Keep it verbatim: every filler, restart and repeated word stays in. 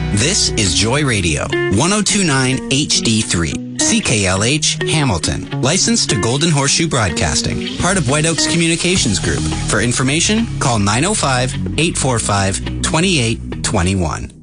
This is Joy Radio, ten twenty-nine H D three, C K L H, Hamilton. Licensed to Golden Horseshoe Broadcasting, part of White Oaks Communications Group. For information, call nine oh five, eight four five, two eight two one.